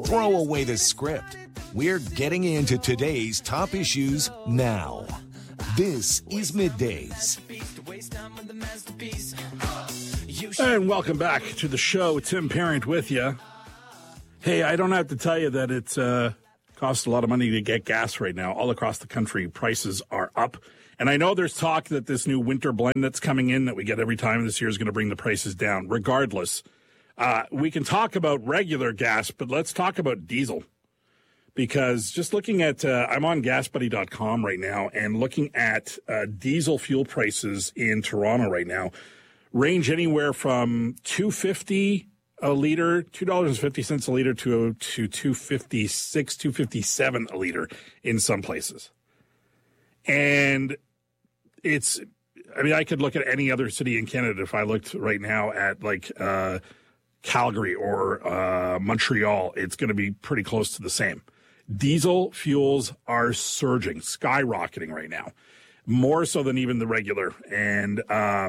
Throw away the script. We're getting into today's top issues now. This is Middays. And welcome back to the show. Tim Parent with you. Hey, I don't have to tell you that it's costs a lot of money to get gas right now. All across the country, prices are up. And I know there's talk that this new winter blend that's coming in that we get every time this year is going to bring the prices down. Regardless, we can talk about regular gas, but let's talk about diesel. Because just looking at, I'm on GasBuddy.com right now, and looking at diesel fuel prices in Toronto right now, range anywhere from $2.50 a liter, $2.50 a liter to $2.56, $2.57 a liter in some places. And I could look at any other city in Canada if I looked right now at like Calgary or Montreal, it's going to be pretty close to the same. Diesel fuels are surging, skyrocketing right now, more so than even the regular. And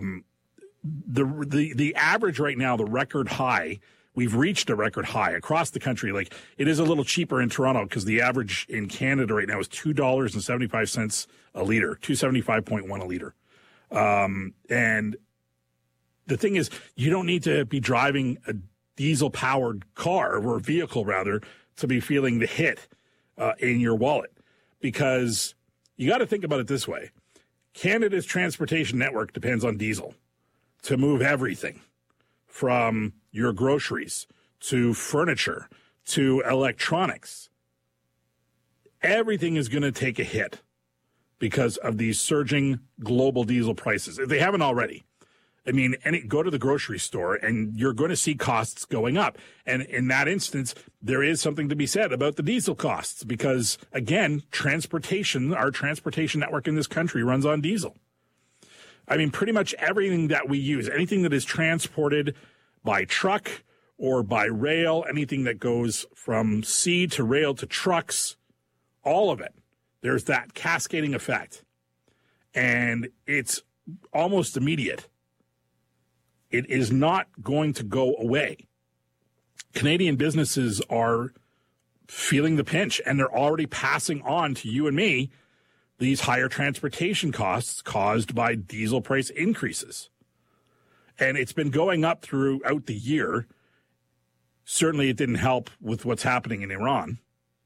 the average right now, the record high, we've reached a record high across the country. Like, it is a little cheaper in Toronto because the average in Canada right now is $2.75 a liter, $2.75.1 a liter. And the thing is, you don't need to be driving a diesel-powered car or vehicle, rather, to be feeling the hit in your wallet, because you got to think about it this way. Canada's transportation network depends on diesel to move everything from your groceries to furniture to electronics. Everything is going to take a hit because of these surging global diesel prices. If they haven't already. I mean, go to the grocery store and you're going to see costs going up. And in that instance, there is something to be said about the diesel costs because, again, our transportation network in this country runs on diesel. I mean, pretty much everything that we use, anything that is transported by truck or by rail, anything that goes from sea to rail to trucks, all of it, there's that cascading effect. And it's almost immediate. It is not going to go away. Canadian businesses are feeling the pinch, and they're already passing on to you and me these higher transportation costs caused by diesel price increases. And it's been going up throughout the year. Certainly it didn't help with what's happening in Iran.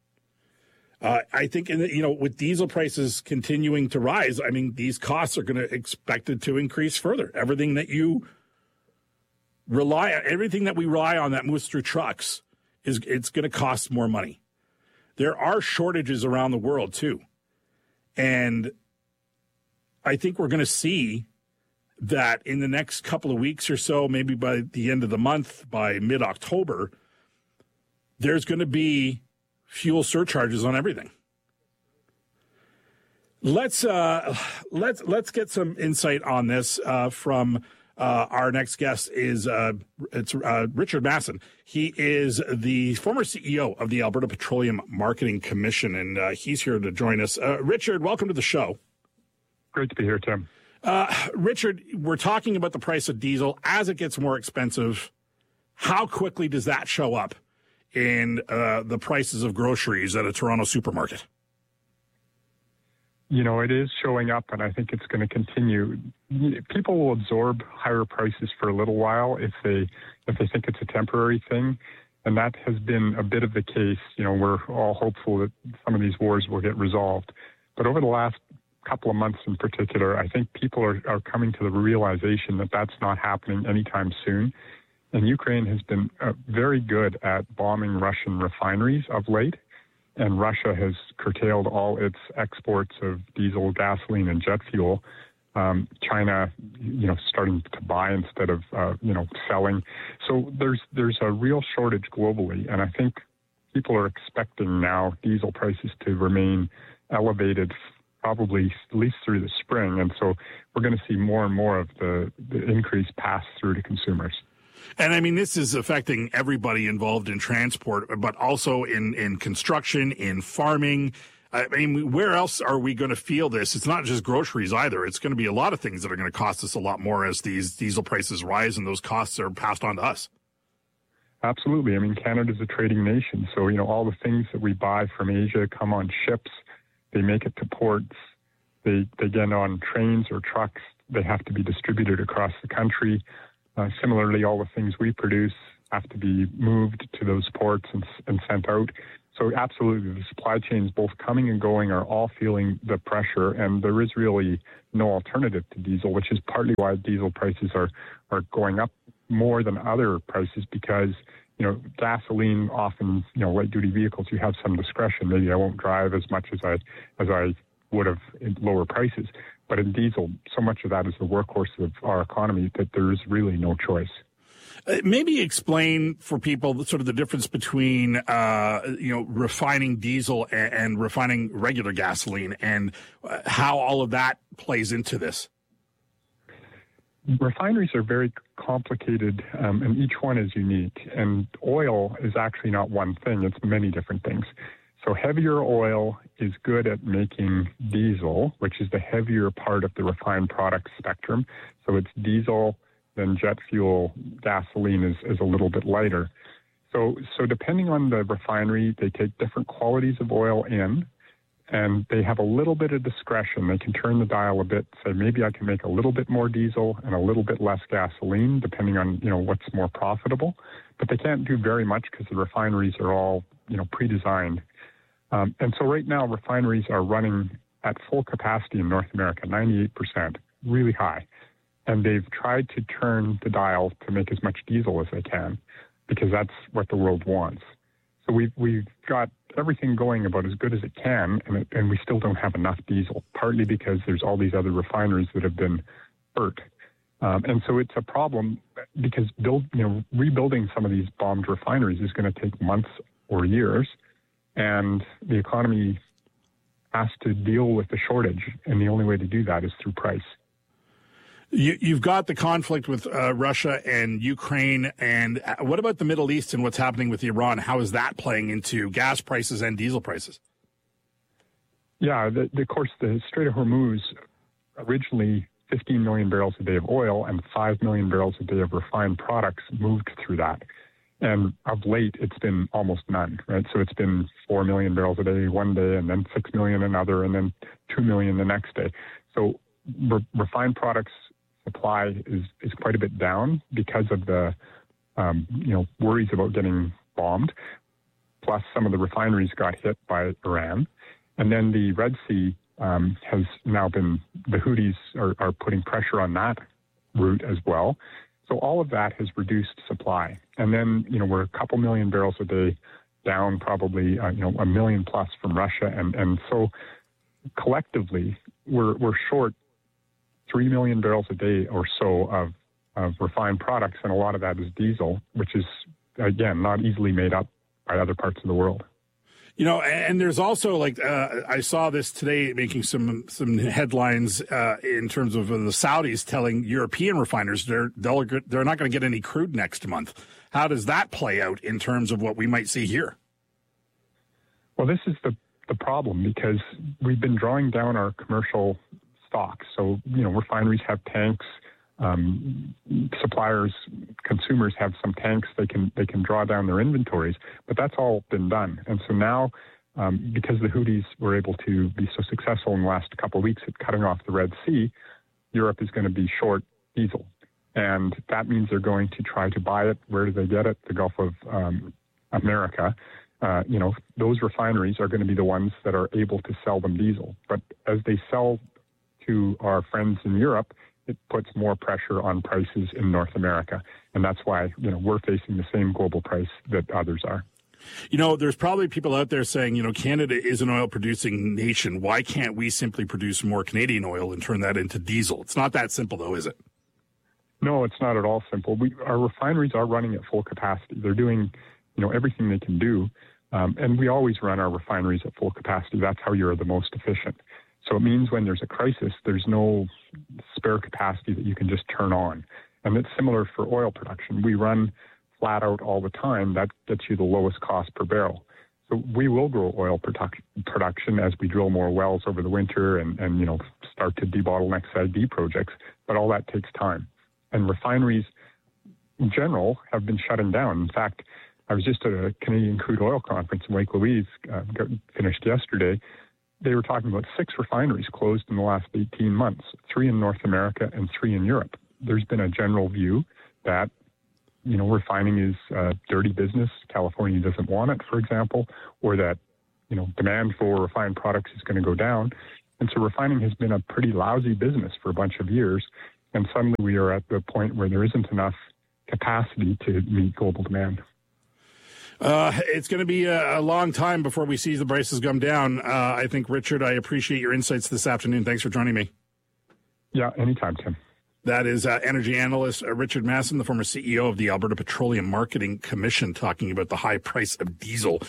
I think, with diesel prices continuing to rise, I mean, these costs are going to expected to increase further. Everything that we rely on that moves through trucks it's going to cost more money. There are shortages around the world too. And I think we're going to see that in the next couple of weeks or so, maybe by the end of the month, by mid-October, there's going to be fuel surcharges on everything. Let's get some insight on this from our next guest is Richard Masson. He is the former CEO of the Alberta Petroleum Marketing Commission, and he's here to join us. Richard, welcome to the show. Great to be here, Tim. Richard, we're talking about the price of diesel. As it gets more expensive, how quickly does that show up in the prices of groceries at a Toronto supermarket? It is showing up, and I think it's going to continue. People will absorb higher prices for a little while if they think it's a temporary thing, and that has been a bit of the case. We're all hopeful that some of these wars will get resolved. But over the last couple of months in particular, I think people are coming to the realization that that's not happening anytime soon. And Ukraine has been very good at bombing Russian refineries of late. And Russia has curtailed all its exports of diesel, gasoline, and jet fuel. China, starting to buy instead of, selling. So there's a real shortage globally. And I think people are expecting now diesel prices to remain elevated probably at least through the spring. And so we're going to see more and more of the increase pass through to consumers. And I mean, this is affecting everybody involved in transport, but also in construction, in farming. I mean, where else are we going to feel this? It's not just groceries either. It's going to be a lot of things that are going to cost us a lot more as these diesel prices rise and those costs are passed on to us. Absolutely. I mean, Canada's a trading nation. So, all the things that we buy from Asia come on ships. They make it to ports. They get on trains or trucks. They have to be distributed across the country. Similarly, all the things we produce have to be moved to those ports and sent out. So absolutely, the supply chains, both coming and going, are all feeling the pressure, and there is really no alternative to diesel, which is partly why diesel prices are going up more than other prices, because gasoline often, light-duty vehicles, you have some discretion. Maybe I won't drive as much as I would have at lower prices. But in diesel, so much of that is the workhorse of our economy that there is really no choice. Maybe explain for people sort of the difference between, refining diesel and refining regular gasoline, and how all of that plays into this. Refineries are very complicated, and each one is unique. And oil is actually not one thing. It's many different things. So heavier oil is good at making diesel, which is the heavier part of the refined product spectrum. So it's diesel, then jet fuel. Gasoline is a little bit lighter. So depending on the refinery, they take different qualities of oil in, and they have a little bit of discretion. They can turn the dial a bit, say maybe I can make a little bit more diesel and a little bit less gasoline, depending on what's more profitable. But they can't do very much because the refineries are all pre-designed. And so right now, refineries are running at full capacity in North America, 98%, really high. And they've tried to turn the dial to make as much diesel as they can, because that's what the world wants. So we've got everything going about as good as it can, and we still don't have enough diesel, partly because there's all these other refineries that have been hurt. And so it's a problem, because rebuilding some of these bombed refineries is going to take months or years. And the economy has to deal with the shortage, and the only way to do that is through price. You've got the conflict with Russia and Ukraine, and what about the Middle East and what's happening with Iran? How is that playing into gas prices and diesel prices? Yeah, of course, the Strait of Hormuz, originally 15 million barrels a day of oil and 5 million barrels a day of refined products moved through that. And of late, it's been almost none, right? So it's been 4 million barrels a day one day, and then 6 million another, and then 2 million the next day. So refined products supply is quite a bit down because of the worries about getting bombed. Plus, some of the refineries got hit by Iran, and then the Red Sea has now been, the Houthis are putting pressure on that route as well. So all of that has reduced supply. And then, we're a couple million barrels a day down, probably, a million plus from Russia. And so collectively, we're short 3 million barrels a day or so of refined products. And a lot of that is diesel, which is, again, not easily made up by other parts of the world. And there's also I saw this today making some headlines in terms of the Saudis telling European refiners they're not going to get any crude next month. How does that play out in terms of what we might see here? Well, this is the problem, because we've been drawing down our commercial stocks. So, refineries have tanks. Suppliers, consumers have some tanks. They can draw down their inventories, but that's all been done. And so now, because the Houthis were able to be so successful in the last couple of weeks at cutting off the Red Sea, Europe is going to be short diesel, and that means they're going to try to buy it. Where do they get it? The Gulf of America. Those refineries are going to be the ones that are able to sell them diesel. But as they sell to our friends in Europe, it puts more pressure on prices in North America. And that's why, we're facing the same global price that others are. There's probably people out there saying, Canada is an oil producing nation. Why can't we simply produce more Canadian oil and turn that into diesel? It's not that simple, though, is it? No, it's not at all simple. Our refineries are running at full capacity. They're doing, everything they can do. And we always run our refineries at full capacity. That's how you're the most efficient. So it means when there's a crisis, there's no spare capacity that you can just turn on. And it's similar for oil production. We run flat out all the time. That gets you the lowest cost per barrel. So we will grow oil production as we drill more wells over the winter and start to debottleneck SAGD projects. But all that takes time. And refineries, in general, have been shutting down. In fact, I was just at a Canadian crude oil conference in Lake Louise, finished yesterday. They were talking about 6 refineries closed in the last 18 months, 3 in North America and 3 in Europe. There's been a general view that, refining is a dirty business. California doesn't want it, for example, or that, demand for refined products is going to go down. And so refining has been a pretty lousy business for a bunch of years. And suddenly we are at the point where there isn't enough capacity to meet global demand. It's going to be a long time before we see the prices come down. I think, Richard, I appreciate your insights this afternoon. Thanks for joining me. Yeah, anytime, Tim. That is energy analyst Richard Masson, the former CEO of the Alberta Petroleum Marketing Commission, talking about the high price of diesel.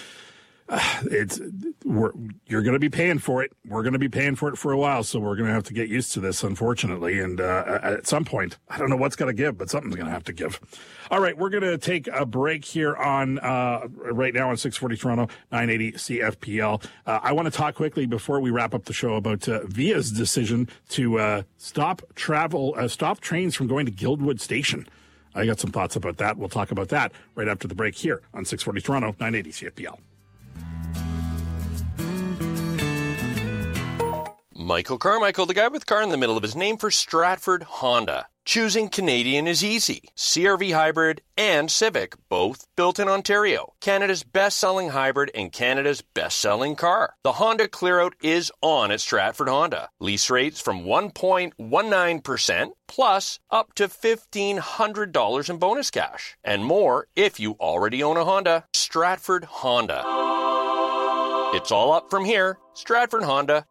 You're going to be paying for it. We're going to be paying for it for a while, so we're going to have to get used to this, unfortunately. And at some point, I don't know what's going to give, but something's going to have to give. All right, we're going to take a break here on right now on 640 Toronto, 980 CFPL. I want to talk quickly before we wrap up the show about Via's decision to stop trains from going to Guildwood Station. I got some thoughts about that. We'll talk about that right after the break here on 640 Toronto, 980 CFPL. Michael Carmichael, the guy with car in the middle of his name, for Stratford Honda. Choosing Canadian is easy. CR-V Hybrid and Civic, both built in Ontario. Canada's best-selling hybrid and Canada's best-selling car. The Honda Clearout is on at Stratford Honda. Lease rates from 1.19% plus up to $1,500 in bonus cash. And more if you already own a Honda. Stratford Honda. It's all up from here. StratfordHonda.ca.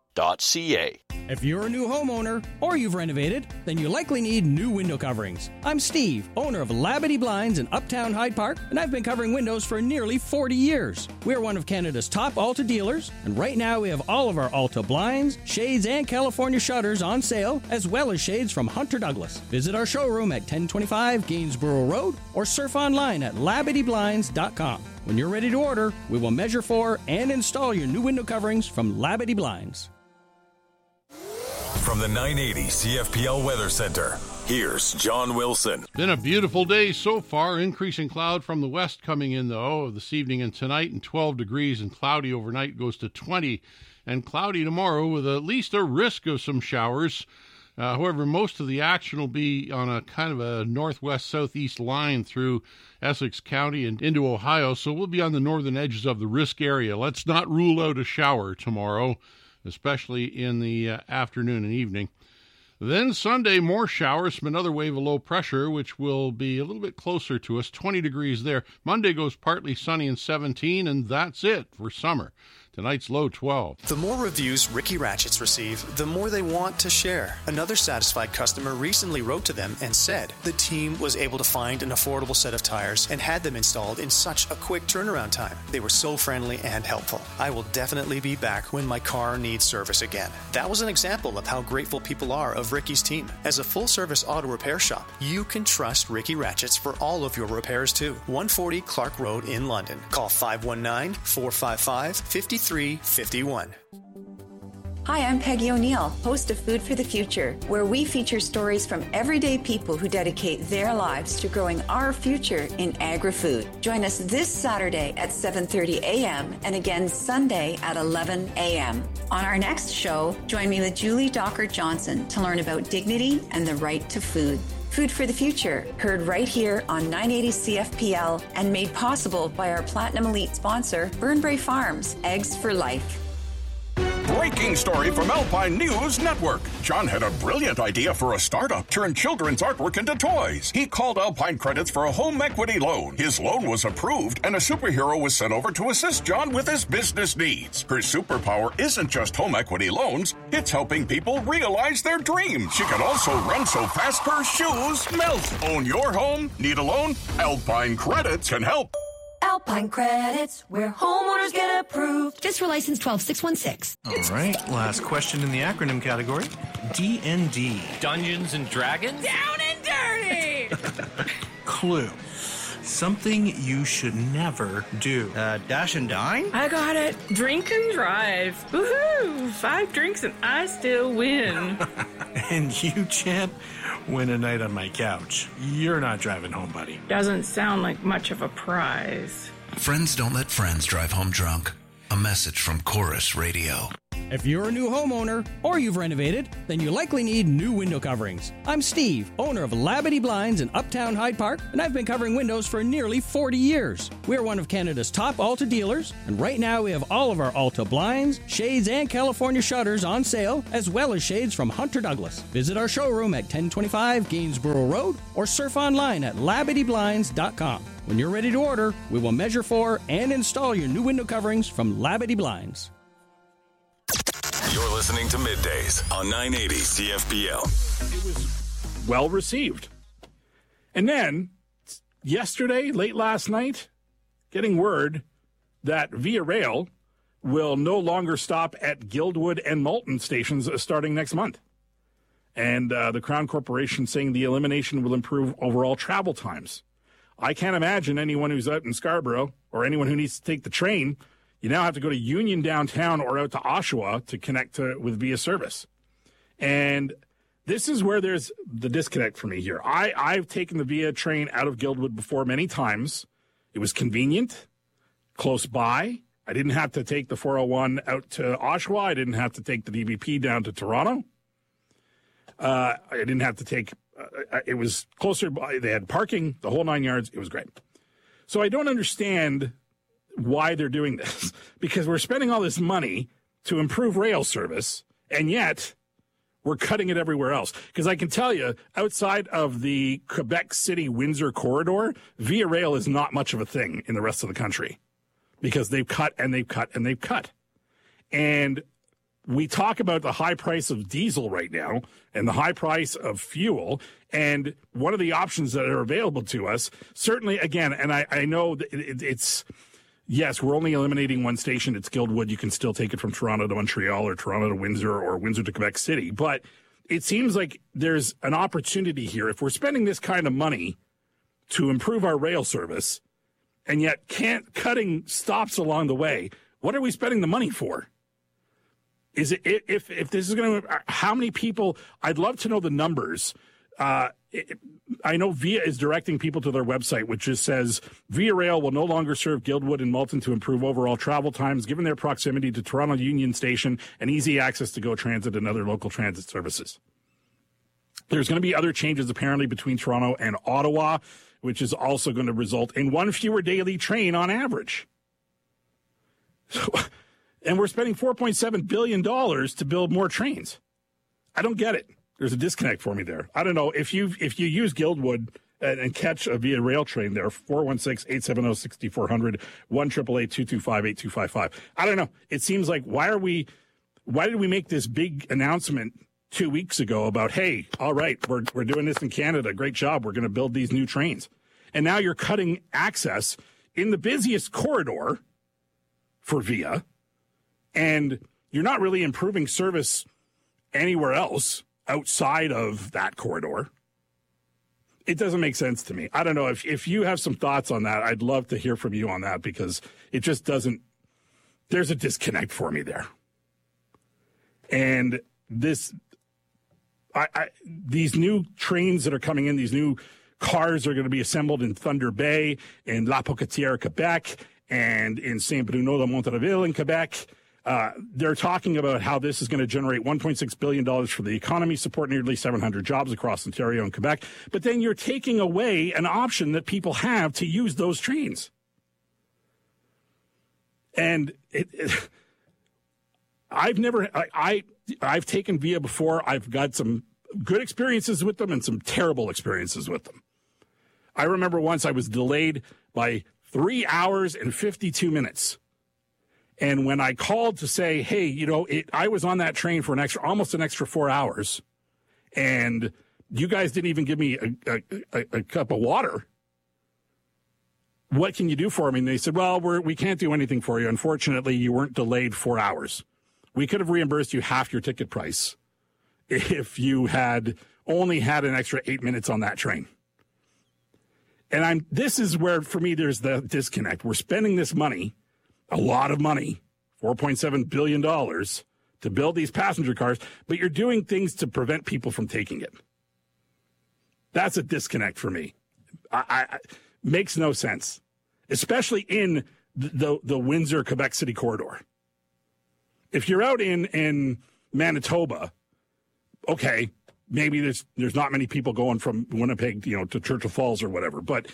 If you're a new homeowner or you've renovated, then you likely need new window coverings. I'm Steve, owner of Labadee Blinds in Uptown Hyde Park, and I've been covering windows for nearly 40 years. We're one of Canada's top Alta dealers, and right now we have all of our Alta blinds, shades, and California shutters on sale, as well as shades from Hunter Douglas. Visit our showroom at 1025 Gainsborough Road or surf online at LabadeeBlinds.com. When you're ready to order, we will measure for and install your new window coverings from Labadee Blinds. From the 980 CFPL Weather Center, here's John Wilson. Been a beautiful day so far. Increasing cloud from the west coming in, though, this evening and tonight, and 12 degrees, and cloudy overnight goes to 20, and cloudy tomorrow with at least a risk of some showers. However, most of the action will be on a kind of a northwest-southeast line through Essex County and into Ohio, so we'll be on the northern edges of the risk area. Let's not rule out a shower tomorrow, especially in the afternoon and evening. Then Sunday, more showers from another wave of low pressure, which will be a little bit closer to us, 20 degrees there. Monday goes partly sunny and 17, and that's it for summer. Tonight's low 12. The more reviews Ricky Ratchets receive, the more they want to share. Another satisfied customer recently wrote to them and said the team was able to find an affordable set of tires and had them installed in such a quick turnaround time. They were so friendly and helpful. I will definitely be back when my car needs service again. That was an example of how grateful people are of Ricky's team. As a full-service auto repair shop, you can trust Ricky Ratchets for all of your repairs too. 140 Clark Road in London. Call 519-455-5351. Hi, I'm Peggy O'Neill, host of Food for the Future, where we feature stories from everyday people who dedicate their lives to growing our future in agri-food. Join us this Saturday at 7:30 a.m. and again Sunday at 11 a.m. On our next show, join me with Julie Dockert-Johnson to learn about dignity and the right to food. Food for the Future, heard right here on 980 CFPL and made possible by our Platinum Elite sponsor, Burnbrae Farms, Eggs for Life. Breaking story from Alpine News Network. John had a brilliant idea for a startup, turn children's artwork into toys. He called Alpine Credits for a home equity loan. His loan was approved, and a superhero was sent over to assist John with his business needs. Her superpower isn't just home equity loans, it's helping people realize their dreams. She can also run so fast her shoes melt. Own your home? Need a loan? Alpine Credits can help. Alpine Credits, where homeowners get approved. Just for license 12616. All right, last question in the acronym category. D&D. Dungeons and Dragons? Down and dirty! Clue. Something you should never do. Dash and dine? I got it. Drink and drive. Woohoo! 5 drinks and I still win. And you, champ, win a night on my couch. You're not driving home, buddy. Doesn't sound like much of a prize. Friends don't let friends drive home drunk. A message from Chorus Radio. If you're a new homeowner or you've renovated, then you likely need new window coverings. I'm Steve, owner of Labadee Blinds in Uptown Hyde Park, and I've been covering windows for nearly 40 years. We're one of Canada's top Alta dealers, and right now we have all of our Alta blinds, shades, and California shutters on sale, as well as shades from Hunter Douglas. Visit our showroom at 1025 Gainsborough Road or surf online at LabadeeBlinds.com. When you're ready to order, we will measure for and install your new window coverings from Labadee Blinds. You're listening to Middays on 980 CFPL. It was well received. And then, yesterday, late last night, getting word that Via Rail will no longer stop at Guildwood and Malton stations starting next month. And the Crown Corporation saying the elimination will improve overall travel times. I can't imagine anyone who's out in Scarborough or anyone who needs to take the train. You now have to go to Union downtown or out to Oshawa to connect with Via service. And this is where there's the disconnect for me here. I've taken the Via train out of Guildwood before many times. It was convenient, close by. I didn't have to take the 401 out to Oshawa. I didn't have to take the DVP down to Toronto. I didn't have to take, it was closer by. They had parking, the whole 9 yards. It was great. So I don't understand why they're doing this, because we're spending all this money to improve rail service, and yet we're cutting it everywhere else. Because I can tell you, outside of the Quebec City-Windsor corridor, Via Rail is not much of a thing in the rest of the country, because they've cut and they've cut and they've cut. And we talk about the high price of diesel right now and the high price of fuel. And one of the options that are available to us, certainly, again, and I know that it's, yes, we're only eliminating one station. It's Guildwood. You can still take it from Toronto to Montreal or Toronto to Windsor or Windsor to Quebec City. But it seems like there's an opportunity here. If we're spending this kind of money to improve our rail service and yet cutting stops along the way, what are we spending the money for? Is it, if this is going to, how many people, I'd love to know the numbers. I know Via is directing people to their website, which just says Via Rail will no longer serve Guildwood and Malton to improve overall travel times, given their proximity to Toronto Union Station and easy access to GO Transit and other local transit services. There's going to be other changes apparently between Toronto and Ottawa, which is also going to result in one fewer daily train on average. And we're spending $4.7 billion to build more trains. I don't get it. There's a disconnect for me there. I don't know. If you use Guildwood and catch a Via Rail train there, 416-870-6400, 1-888-225-8255. I don't know. It seems like, why did we make this big announcement 2 weeks ago about, hey, all right, we're doing this in Canada. Great job. We're going to build these new trains. And now you're cutting access in the busiest corridor for Via, and you're not really improving service anywhere else outside of that corridor. It doesn't make sense to me. I don't know. If you have some thoughts on that, I'd love to hear from you on that, because it just doesn't, there's a disconnect for me there. And these new trains that are coming in, these new cars are going to be assembled in Thunder Bay, in La Pocatière, Quebec, and in Saint-Bruno-de-Montreville in Quebec. They're talking about how this is going to generate $1.6 billion for the economy, support nearly 700 jobs across Ontario and Quebec. But then you're taking away an option that people have to use those trains. And I've taken Via before. I've got some good experiences with them and some terrible experiences with them. I remember once I was delayed by 3 hours and 52 minutes. And when I called to say, hey, I was on that train for almost an extra 4 hours, and you guys didn't even give me a cup of water. What can you do for me? And they said, well, we can't do anything for you. Unfortunately, you weren't delayed 4 hours. We could have reimbursed you half your ticket price if you had only had an extra 8 minutes on that train. And this is where, for me, there's the disconnect. We're spending this money, a lot of money, $4.7 billion, to build these passenger cars, but you're doing things to prevent people from taking it. That's a disconnect for me. I makes no sense, especially in the Windsor Quebec City corridor. If you're out in Manitoba, okay, maybe there's not many people going from Winnipeg, to Churchill Falls or whatever. But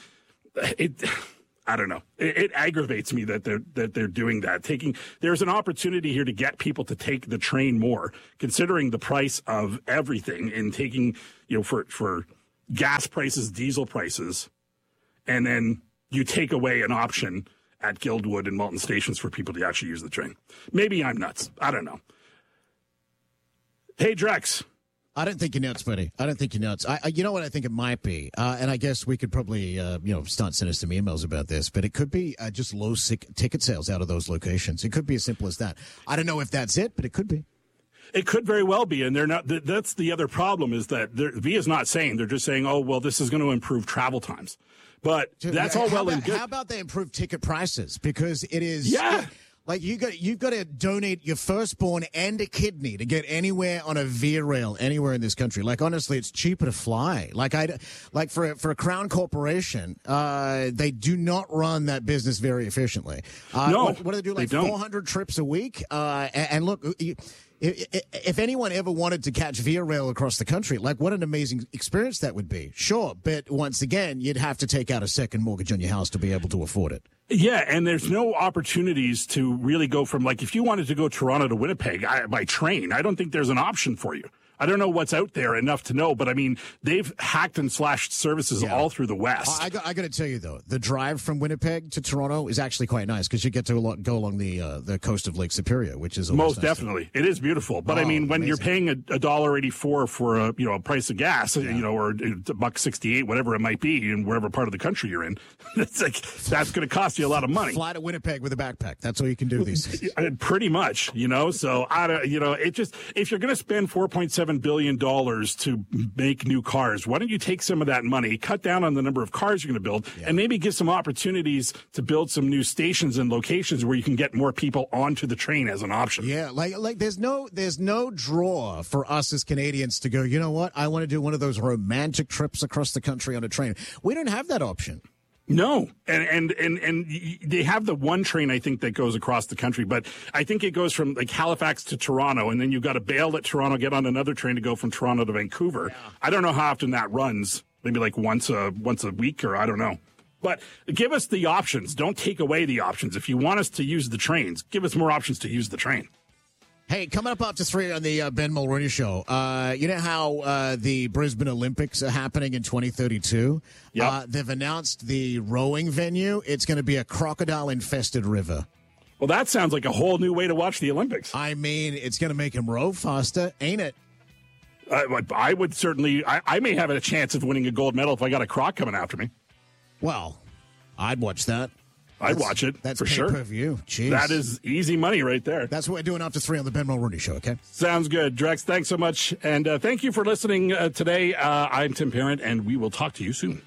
I don't know. It aggravates me that they're doing that. There's an opportunity here to get people to take the train more, considering the price of everything, and taking for gas prices, diesel prices, and then you take away an option at Guildwood and Malton stations for people to actually use the train. Maybe I'm nuts. I don't know. Hey, Drex. I don't think you're nuts, buddy. I don't think you're nuts. You know what I think it might be? And I guess we could probably, start sending some emails about this, but it could be just low ticket sales out of those locations. It could be as simple as that. I don't know if that's it, but it could be. It could very well be, and they're not. That's the other problem, is that VIA's not saying. They're just saying, oh, well, this is going to improve travel times. But that's all well and good. How about they improve ticket prices? Because it is... Yeah. Like you've got to donate your firstborn and a kidney to get anywhere on a Via Rail anywhere in this country. Like, honestly, it's cheaper to fly. Like for a Crown Corporation, they do not run that business very efficiently. No, what do they do? Like they don't. 400 trips a week. And look. If anyone ever wanted to catch Via Rail across the country, like, what an amazing experience that would be. Sure, but once again, you'd have to take out a second mortgage on your house to be able to afford it. Yeah, and there's no opportunities to really go from, like, if you wanted to go Toronto to Winnipeg by train, I don't think there's an option for you. I don't know what's out there enough to know, but I mean, they've hacked and slashed services all through the West. I got to tell you, though, the drive from Winnipeg to Toronto is actually quite nice, because you get to go along the coast of Lake Superior, which is most nice definitely. It is beautiful, but I mean, when you're paying $1.84 for a price of gas, or $1.68, whatever it might be, in wherever part of the country you're in, that's going to cost you a lot of money. Fly to Winnipeg with a backpack. That's all you can do these days. Pretty much, So it just, if you're going to spend $4.7 billion to make new cars, why don't you take some of that money, cut down on the number of cars you're going to build, and maybe give some opportunities to build some new stations and locations where you can get more people onto the train as an option. Yeah, like there's no draw for us as Canadians to go, you know what, I want to do one of those romantic trips across the country on a train. We don't have that option. No, and they have the one train, I think, that goes across the country, but I think it goes from like Halifax to Toronto, and then you've got to bail at Toronto, get on another train to go from Toronto to Vancouver. Yeah. I don't know how often that runs, maybe like once a week, or I don't know. But give us the options. Don't take away the options. If you want us to use the trains, give us more options to use the train. Hey, coming up after 3 on the Ben Mulroney Show, you know how the Brisbane Olympics are happening in 2032? Yep. They've announced the rowing venue. It's going to be a crocodile-infested river. Well, that sounds like a whole new way to watch the Olympics. I mean, it's going to make them row faster, ain't it? I would certainly... I may have a chance of winning a gold medal if I got a croc coming after me. Well, I'd watch that. I'd watch it, that's for sure. Pay-per-view. Jeez. That is easy money right there. That's what we're doing after 3 on the Ben Mulroney Show, okay? Sounds good. Drex, thanks so much. And thank you for listening today. I'm Tim Parent, and we will talk to you soon.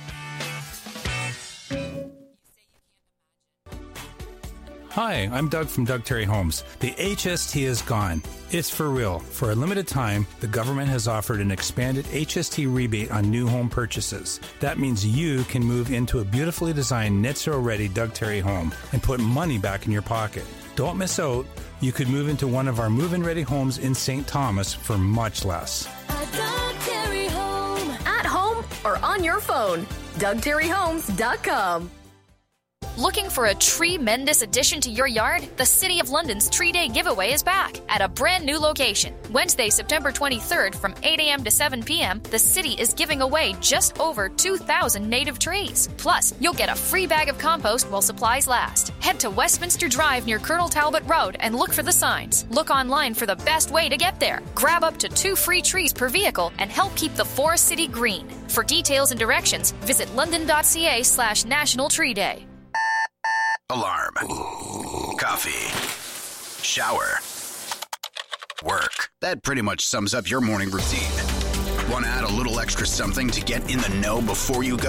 Hi, I'm Doug from Doug Terry Homes. The HST is gone. It's for real. For a limited time, the government has offered an expanded HST rebate on new home purchases. That means you can move into a beautifully designed net zero ready Doug Terry home and put money back in your pocket. Don't miss out. You could move into one of our move-in ready homes in St. Thomas for much less. A Doug Terry home. At home or on your phone. DougTerryHomes.com. Looking for a tremendous addition to your yard? The City of London's Tree Day giveaway is back at a brand new location. Wednesday, September 23rd from 8 a.m. to 7 p.m., the city is giving away just over 2,000 native trees. Plus, you'll get a free bag of compost while supplies last. Head to Westminster Drive near Colonel Talbot Road and look for the signs. Look online for the best way to get there. Grab up to 2 free trees per vehicle and help keep the Forest City green. For details and directions, visit london.ca/National Tree Day. Alarm. Coffee. Shower. Work. That pretty much sums up your morning routine. Want to add a little extra something to get in the know before you go?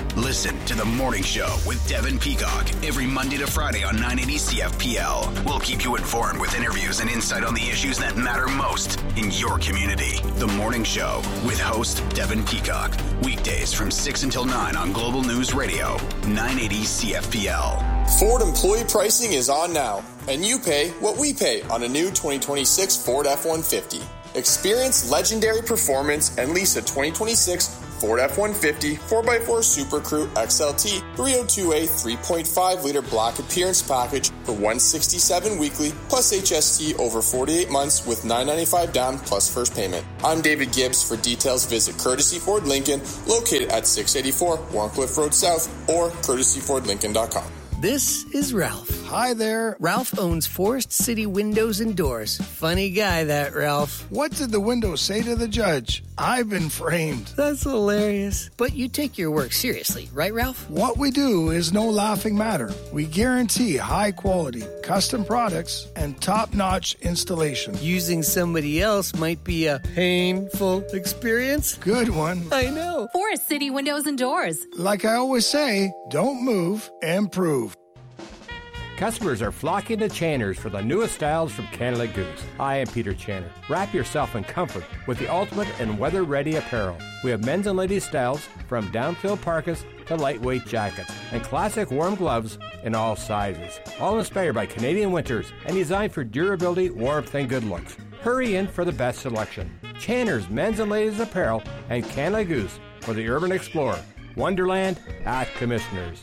Listen to The Morning Show with Devin Peacock every Monday to Friday on 980 CFPL. We'll keep you informed with interviews and insight on the issues that matter most in your community. The Morning Show with host Devin Peacock. Weekdays from 6 until 9 on Global News Radio, 980 CFPL. Ford employee pricing is on now, and you pay what we pay on a new 2026 Ford F-150. Experience legendary performance and lease a 2026 Ford F-150 4x4 Super Crew XLT 302A 3.5-liter black appearance package for $167 weekly plus HST over 48 months with $995 down plus first payment. I'm David Gibbs. For details, visit Courtesy Ford Lincoln, located at 684 Warncliffe Road South or courtesyfordlincoln.com. This is Ralph. Hi there. Ralph owns Forest City Windows and Doors. Funny guy, that Ralph. What did the window say to the judge? I've been framed. That's hilarious. But you take your work seriously, right, Ralph? What we do is no laughing matter. We guarantee high quality, custom products, and top-notch installation. Using somebody else might be a painful experience. Good one. I know. Forest City Windows and Doors. Like I always say, don't move, improve. Customers are flocking to Channers for the newest styles from Canada Goose. I am Peter Channer. Wrap yourself in comfort with the ultimate and weather-ready apparel. We have men's and ladies' styles from down-filled parkas to lightweight jackets and classic warm gloves in all sizes. All inspired by Canadian winters and designed for durability, warmth, and good looks. Hurry in for the best selection. Channers men's and ladies' apparel and Canada Goose for the urban explorer. Wonderland at Commissioners.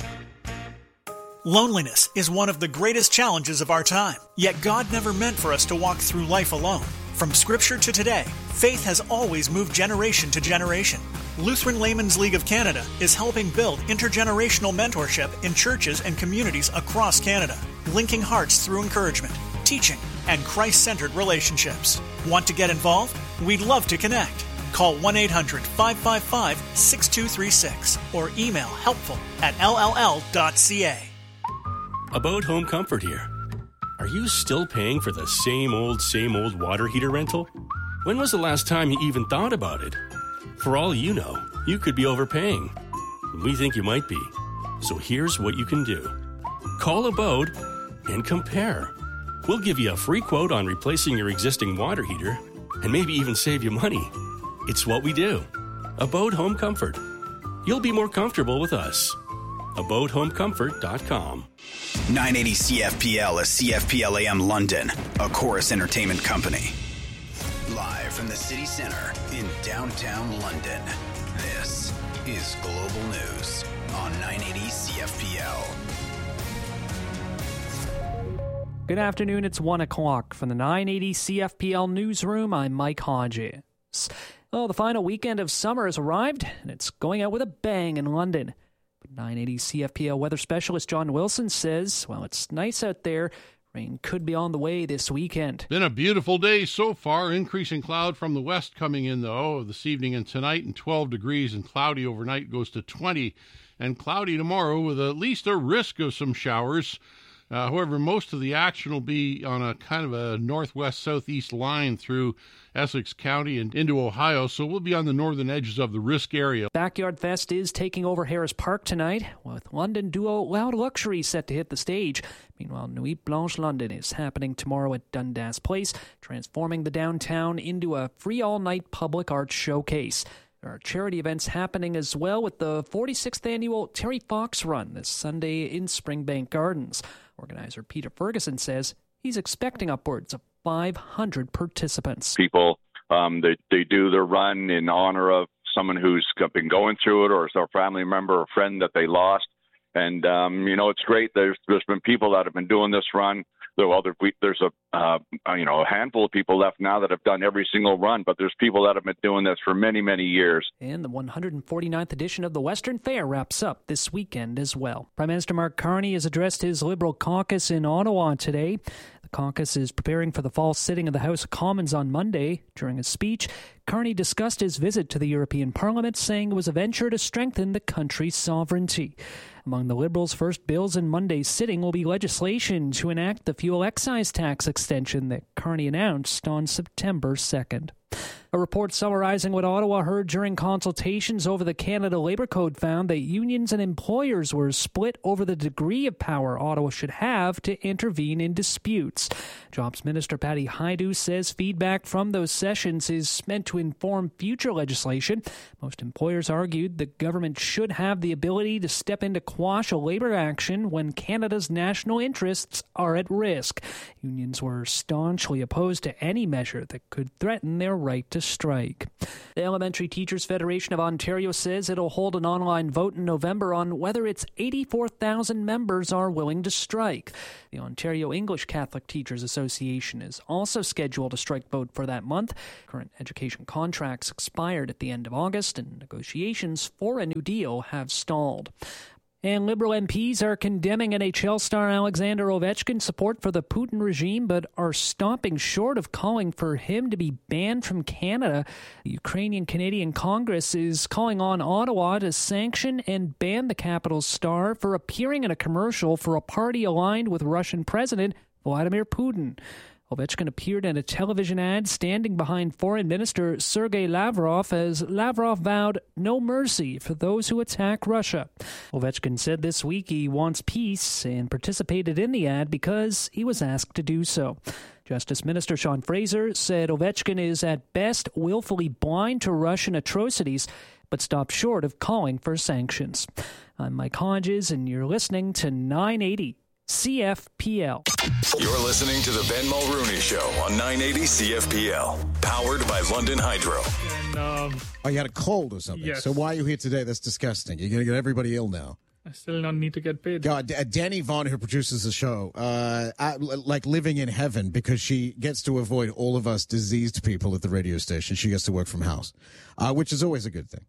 Loneliness is one of the greatest challenges of our time. Yet God never meant for us to walk through life alone. From Scripture to today, faith has always moved generation to generation. Lutheran Laymen's League of Canada is helping build intergenerational mentorship in churches and communities across Canada, linking hearts through encouragement, teaching, and Christ-centered relationships. Want to get involved? We'd love to connect. Call 1-800-555-6236 or email helpful@lll.ca. About Home Comfort here. Are you still paying for the same old water heater rental? When was the last time you even thought about it? For all you know, you could be overpaying. We think you might be. So here's what you can do. Call Abode and compare. We'll give you a free quote on replacing your existing water heater and maybe even save you money. It's what we do. Abode Home Comfort. You'll be more comfortable with us. AbodeHomeComfort.com. 980 CFPL is CFPL AM London, a Chorus Entertainment company. Live from the city center in downtown London, this is Global News on 980 CFPL. Good afternoon, it's 1 o'clock. From the 980 CFPL newsroom, I'm Mike Hodges. Oh, the final weekend of summer has arrived, and it's going out with a bang in London. 980 CFPL weather specialist John Wilson says, well, it's nice out there. Rain could be on the way this weekend. Been a beautiful day so far. Increasing cloud from the west coming in, though, this evening and tonight, and 12 degrees, and cloudy overnight goes to 20, and cloudy tomorrow with at least a risk of some showers. However, most of the action will be on a kind of a northwest-southeast line through Essex County and into Ohio, so we'll be on the northern edges of the risk area. Backyard Fest is taking over Harris Park tonight, with London duo Loud Luxury set to hit the stage. Meanwhile, Nuit Blanche London is happening tomorrow at Dundas Place, transforming the downtown into a free all-night public art showcase. There are charity events happening as well, with the 46th annual Terry Fox Run this Sunday in Springbank Gardens. Organizer Peter Ferguson says he's expecting upwards of 500 participants. People, they do their run in honor of someone who's been going through it, or a family member or friend that they lost. And, it's great. There's been people that have been doing this run. There's a handful of people left now that have done every single run, but there's people that have been doing this for many, many years. And the 149th edition of the Western Fair wraps up this weekend as well. Prime Minister Mark Carney has addressed his Liberal caucus in Ottawa today. The caucus is preparing for the fall sitting of the House of Commons on Monday. During his speech, Carney discussed his visit to the European Parliament, saying it was a venture to strengthen the country's sovereignty. Among the Liberals' first bills in Monday's sitting will be legislation to enact the fuel excise tax extension that Carney announced on September 2nd. A report summarizing what Ottawa heard during consultations over the Canada Labour Code found that unions and employers were split over the degree of power Ottawa should have to intervene in disputes. Jobs Minister Patty Hajdu says feedback from those sessions is meant to inform future legislation. Most employers argued the government should have the ability to step in to quash a labour action when Canada's national interests are at risk. Unions were staunchly opposed to any measure that could threaten their right to strike. The Elementary Teachers Federation of Ontario says it'll hold an online vote in November on whether its 84,000 members are willing to strike. The Ontario English Catholic Teachers Association is also scheduled a strike vote for that month. Current education contracts expired at the end of August, and negotiations for a new deal have stalled. And Liberal MPs are condemning NHL star Alexander Ovechkin's support for the Putin regime, but are stopping short of calling for him to be banned from Canada. The Ukrainian-Canadian Congress is calling on Ottawa to sanction and ban the Capital's star for appearing in a commercial for a party aligned with Russian President Vladimir Putin. Ovechkin appeared in a television ad standing behind Foreign Minister Sergei Lavrov as Lavrov vowed no mercy for those who attack Russia. Ovechkin said this week he wants peace and participated in the ad because he was asked to do so. Justice Minister Sean Fraser said Ovechkin is at best willfully blind to Russian atrocities, but stopped short of calling for sanctions. I'm Mike Hodges, and you're listening to 980 CFPL. You're listening to the Ben Mulrooney Show on 980 CFPL, powered by London Hydro. Oh, you had a cold or something? Yes. So why are you here today? That's disgusting. You're going to get everybody ill now. I still don't need to get paid. God, Danny Vaughn, who produces the show, like living in heaven because she gets to avoid all of us diseased people at the radio station. She gets to work from house, which is always a good thing.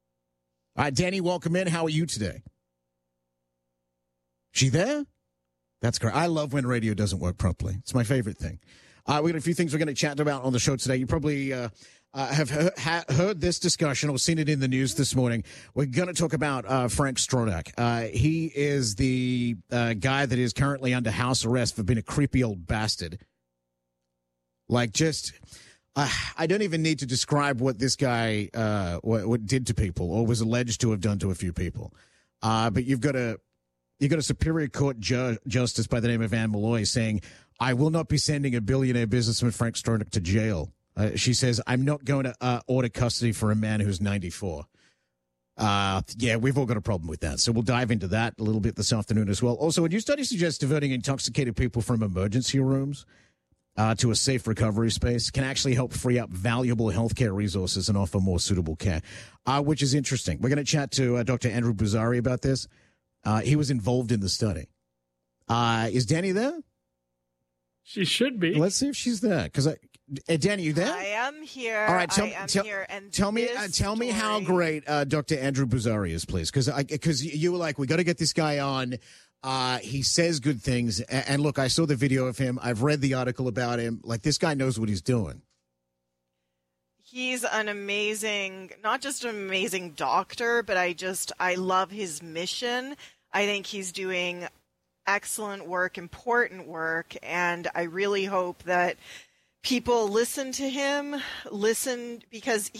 All right, Danny, welcome in. How are you today? She there? That's great. I love when radio doesn't work properly. It's my favorite thing. We got a few things we're going to chat about on the show today. You probably have heard this discussion or seen it in the news this morning. We're going to talk about Frank Stronach. He is the guy that is currently under house arrest for being a creepy old bastard. Like, just, I don't even need to describe what this guy what did to people or was alleged to have done to a few people. But you've got a Superior Court Justice by the name of Anne Malloy saying, I will not be sending a billionaire businessman Frank Stronach to jail. She says, I'm not going to order custody for a man who's 94. Yeah, we've all got a problem with that. So we'll dive into that a little bit this afternoon as well. Also, a new study suggests diverting intoxicated people from emergency rooms to a safe recovery space can actually help free up valuable healthcare resources and offer more suitable care, which is interesting. We're going to chat to Dr. Andrew Boozary about this. He was involved in the study. Is Danny there? She should be. Let's see if she's there. Because Danny, you there? I am here. All right, here. And tell me how great Dr. Andrew Boozary is, please. Because you were like, we got to get this guy on. He says good things. And look, I saw the video of him. I've read the article about him. Like, this guy knows what he's doing. He's an amazing, not just an amazing doctor, but I love his mission. I think he's doing excellent work, important work, and I really hope that people listen to him, because,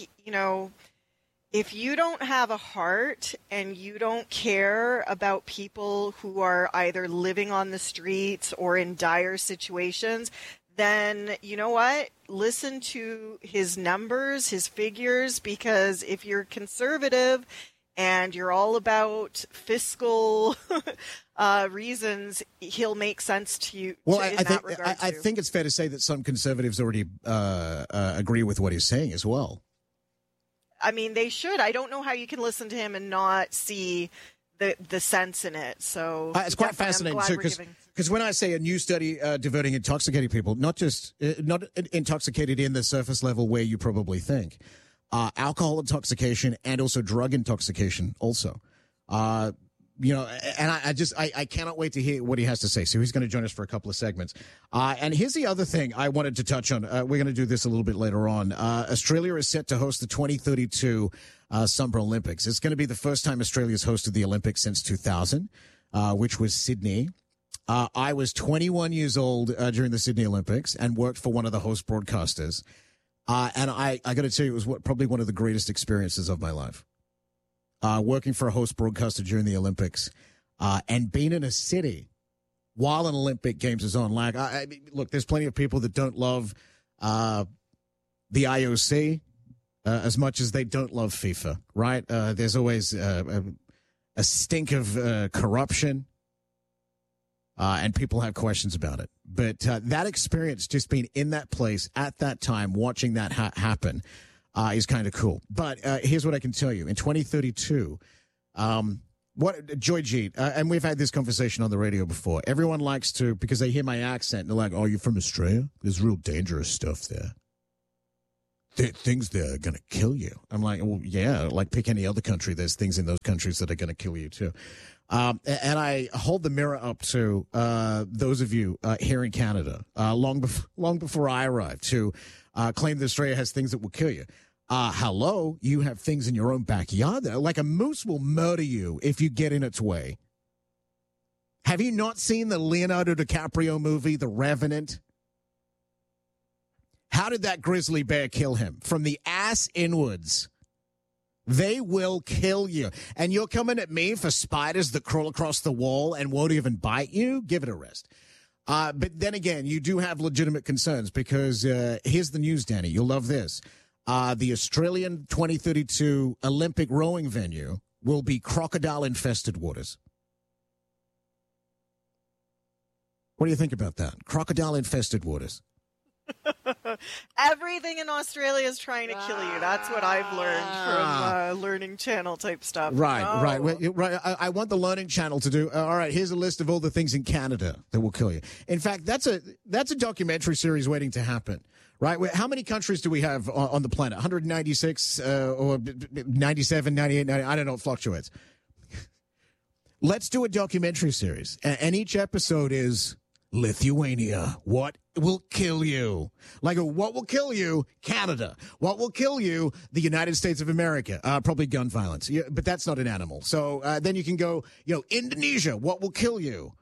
if you don't have a heart and you don't care about people who are either living on the streets or in dire situations, then you know what? Listen to his numbers, his figures, because if you're conservative and you're all about fiscal reasons, he'll make sense to you. Well, I think it's fair to say that some conservatives already agree with what he's saying as well. I mean, they should. I don't know how you can listen to him and not see the sense in it. So it's quite fascinating too, because when I say a new study diverting intoxicated people, not intoxicated in the surface level where you probably think, alcohol intoxication and also drug intoxication also. and I cannot wait to hear what he has to say. So he's going to join us for a couple of segments. And here's the other thing I wanted to touch on. We're going to do this a little bit later on. Australia is set to host the 2032 Summer Olympics. It's going to be the first time Australia's hosted the Olympics since 2000, which was Sydney. I was 21 years old during the Sydney Olympics and worked for one of the host broadcasters. And I got to tell you, it was probably one of the greatest experiences of my life. Working for a host broadcaster during the Olympics and being in a city while an Olympic Games is on. Like, look, there's plenty of people that don't love the IOC as much as they don't love FIFA, right? There's always a stink of corruption. And people have questions about it. But that experience, just being in that place at that time, watching that happen, is kind of cool. But here's what I can tell you. In 2032, Joy Jeet, and we've had this conversation on the radio before, everyone likes to, because they hear my accent, and they're like, oh, you're from Australia? There's real dangerous stuff there. Things that are going to kill you. I'm like, well, yeah, like pick any other country. There's things in those countries that are going to kill you, too. And I hold the mirror up to those of you here in Canada, long before I arrived, to claim that Australia has things that will kill you. Hello, you have things in your own backyard. Like a moose will murder you if you get in its way. Have you not seen the Leonardo DiCaprio movie, The Revenant? How did that grizzly bear kill him? From the ass inwards. They will kill you. And you're coming at me for spiders that crawl across the wall and won't even bite you? Give it a rest. But then again, you do have legitimate concerns because here's the news, Danny. You'll love this. The Australian 2032 Olympic rowing venue will be crocodile-infested waters. What do you think about that? Crocodile-infested waters. Everything in Australia is trying to kill you. That's what I've learned from Learning Channel type stuff. Right. I want the Learning Channel to do. All right, here's a list of all the things in Canada that will kill you. In fact, that's a documentary series waiting to happen. Right? How many countries do we have on the planet? 196 or 97, 98, 90, I don't know. It fluctuates. Let's do a documentary series, and each episode is Lithuania. What will kill you? Like, what will kill you? Canada. What will kill you? The United States of America. Probably gun violence. Yeah, but that's not an animal. So then you can go, Indonesia. What will kill you?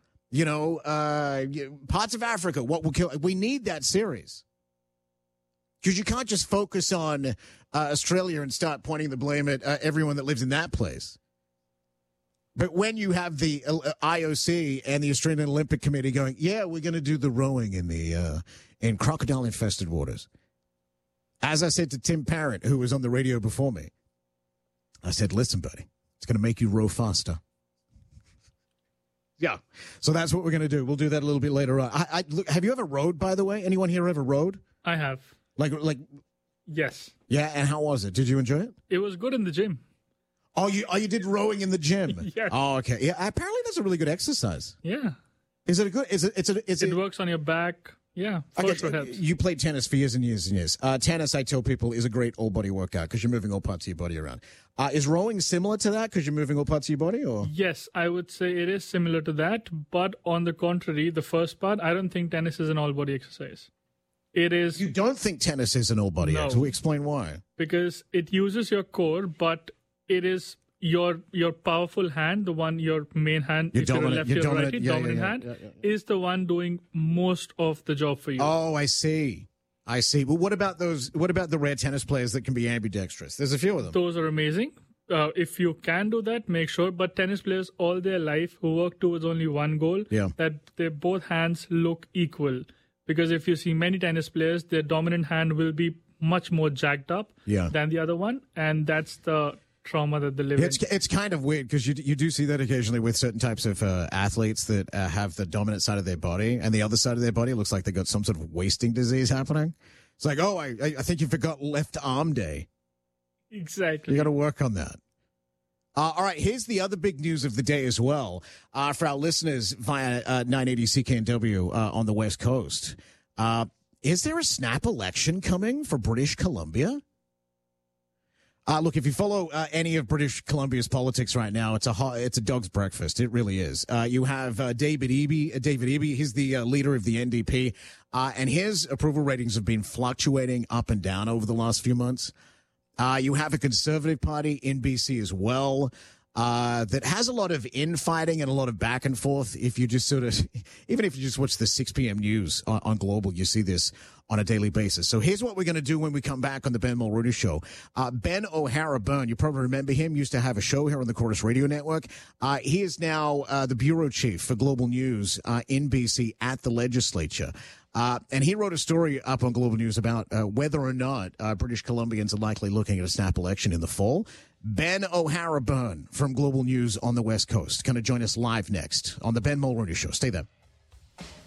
Parts of Africa. What will kill? We need that series. Because you can't just focus on Australia and start pointing the blame at everyone that lives in that place. But when you have the IOC and the Australian Olympic Committee going, yeah, we're going to do the rowing in crocodile-infested waters. As I said to Tim Parrott, who was on the radio before me, I said, listen, buddy, it's going to make you row faster. Yeah. So that's what we're going to do. We'll do that a little bit later on. Look, have you ever rowed, by the way? Anyone here ever rowed? I have. Like, yes. Yeah, and how was it? Did you enjoy it? It was good in the gym. Oh, you did rowing in the gym? Yes. Oh, okay. Yeah, apparently that's a really good exercise. Yeah. Is it a good? It works on your back. Yeah. Okay, helps. You played tennis for years and years and years. Tennis, I tell people, is a great all body workout because you're moving all parts of your body around. Is rowing similar to that because you're moving all parts of your body, or? Yes, I would say it is similar to that. But on the contrary, the first part, I don't think tennis is an all body exercise. It is. You don't think tennis is an all body exercise? Explain why. Because it uses your core, but it is your powerful hand, the one, your main hand, if you're left, your right, dominant hand, is the one doing most of the job for you. Oh, I see. Well, what about those? What about the rare tennis players that can be ambidextrous? There's a few of them. Those are amazing. If you can do that, make sure. But tennis players all their life who work towards only one goal, that their both hands look equal. Because if you see many tennis players, their dominant hand will be much more jacked up than the other one. And that's the trauma that they live in. It's kind of weird because you do see that occasionally with certain types of athletes that have the dominant side of their body and the other side of their body looks like they got some sort of wasting disease happening. It's like, oh, I think you forgot left arm day. Exactly. You got to work on that. All right, here's the other big news of the day as well for our listeners via 980 CKNW on the West Coast. Is there a snap election coming for British Columbia? Look, if you follow any of British Columbia's politics right now, it's a dog's breakfast. It really is. You have David Eby. He's the leader of the NDP, and his approval ratings have been fluctuating up and down over the last few months. You have a Conservative Party in BC as well that has a lot of infighting and a lot of back and forth. If you just even if you just watch the 6 p.m. news on Global, you see this on a daily basis. So here's what we're going to do when we come back on the Ben Mulrooney Show. Ben O'Hara-Byrne, you probably remember him, used to have a show here on the Chorus Radio Network. He is now the bureau chief for Global News in BC at the legislature. And he wrote a story up on Global News about whether or not British Columbians are likely looking at a snap election in the fall. Ben O'Hara-Byrne from Global News on the West Coast going to join us live next on the Ben Mulrooney Show. Stay there.